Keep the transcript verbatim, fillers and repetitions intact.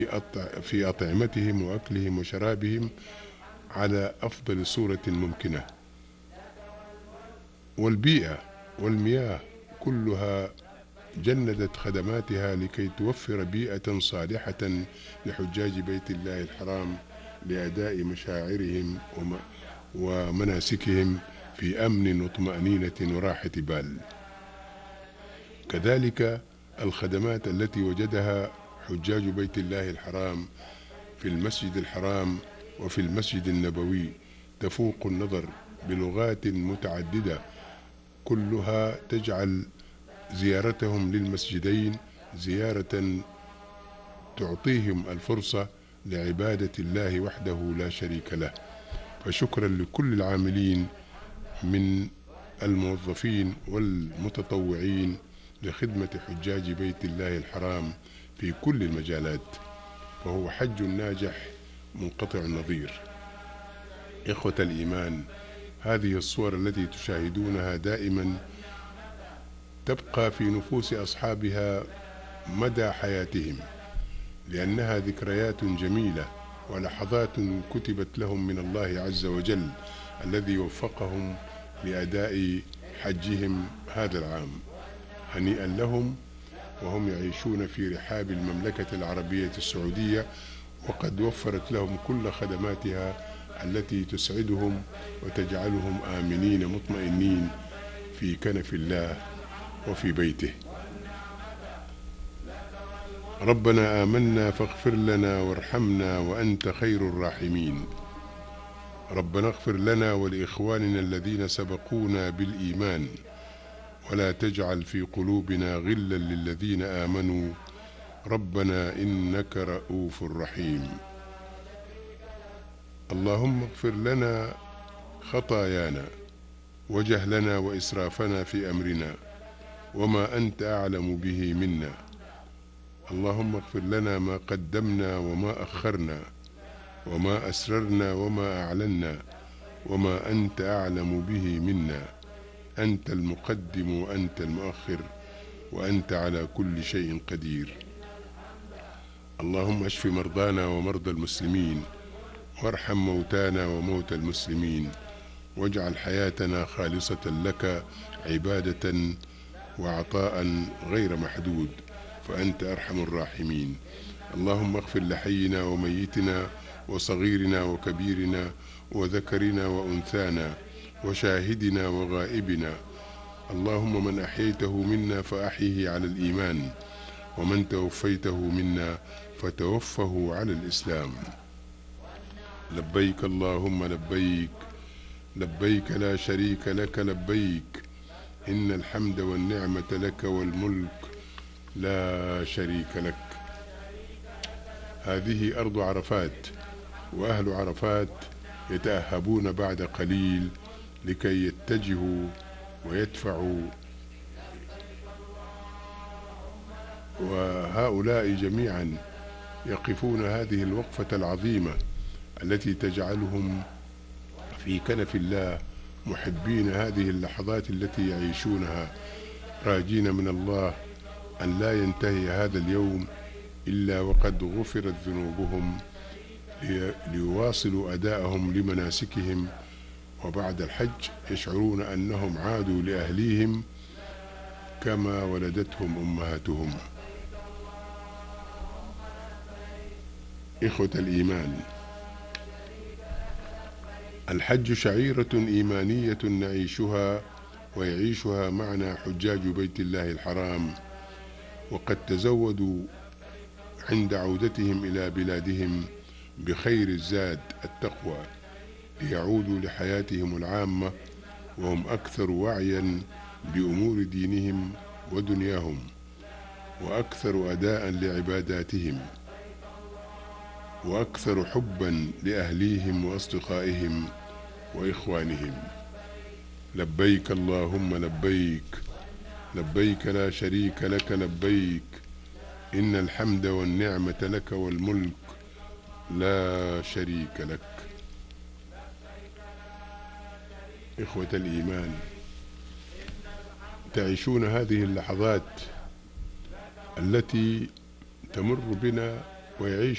في أطعمتهم وأكلهم وشرابهم على أفضل صورة ممكنة. والبيئة والمياه كلها جندت خدماتها لكي توفر بيئة صالحة لحجاج بيت الله الحرام لأداء مشاعرهم ومناسكهم في أمن وطمأنينة وراحة بال. كذلك الخدمات التي وجدها حجاج بيت الله الحرام في المسجد الحرام وفي المسجد النبوي تفوق النظر بلغات متعددة، كلها تجعل زيارتهم للمسجدين زيارة تعطيهم الفرصة لعبادة الله وحده لا شريك له. فشكرا لكل العاملين من الموظفين والمتطوعين لخدمة حجاج بيت الله الحرام في كل المجالات، فهو حج ناجح منقطع النظير. إخوة الإيمان، هذه الصور التي تشاهدونها دائما تبقى في نفوس أصحابها مدى حياتهم، لأنها ذكريات جميلة ولحظات كتبت لهم من الله عز وجل الذي وفقهم لأداء حجهم هذا العام. هنيئا لهم وهم يعيشون في رحاب المملكة العربية السعودية، وقد وفرت لهم كل خدماتها التي تسعدهم وتجعلهم آمنين مطمئنين في كنف الله وفي بيته. ربنا آمنا فاغفر لنا وارحمنا وأنت خير الراحمين. ربنا اغفر لنا ولإخواننا الذين سبقونا بالإيمان ولا تجعل في قلوبنا غلا للذين آمنوا ربنا إنك رؤوف رحيم. اللهم اغفر لنا خطايانا وجهلنا وإسرافنا في أمرنا وما أنت أعلم به منا. اللهم اغفر لنا ما قدمنا وما أخرنا وما أسررنا وما أعلنا وما أنت أعلم به منا. أنت المقدم وأنت المؤخر وأنت على كل شيء قدير. اللهم اشف مرضانا ومرضى المسلمين وارحم موتانا وموتى المسلمين واجعل حياتنا خالصة لك عبادة وعطاء غير محدود، فأنت أرحم الراحمين. اللهم اغفر لحينا وميتنا وصغيرنا وكبيرنا وذكرنا وأنثانا وشاهدنا وغائبنا. اللهم من أحييته منا فأحيه على الإيمان ومن توفيته منا فتوفه على الإسلام. لبيك اللهم لبيك، لبيك لا شريك لك لبيك، إن الحمد والنعمة لك والملك لا شريك لك. هذه أرض عرفات، وأهل عرفات يتأهبون بعد قليل لكي يتجهوا ويدفعوا، وهؤلاء جميعا يقفون هذه الوقفة العظيمة التي تجعلهم في كنف الله محبين هذه اللحظات التي يعيشونها، راجين من الله أن لا ينتهي هذا اليوم إلا وقد غفرت ذنوبهم ليواصلوا أداءهم لمناسكهم، وبعد الحج يشعرون أنهم عادوا لأهليهم كما ولدتهم أمهاتهم. إخوة الإيمان، الحج شعيرة إيمانية نعيشها ويعيشها معنا حجاج بيت الله الحرام، وقد تزودوا عند عودتهم إلى بلادهم بخير الزاد التقوى ليعودوا لحياتهم العامة وهم أكثر وعيا بأمور دينهم ودنياهم وأكثر أداء لعباداتهم وأكثر حبا لأهليهم وأصدقائهم وإخوانهم. لبيك اللهم لبيك، لبيك لا شريك لك لبيك، إن الحمد والنعمة لك والملك لا شريك لك. إخوة الإيمان، تعيشون هذه اللحظات التي تمر بنا ويعيش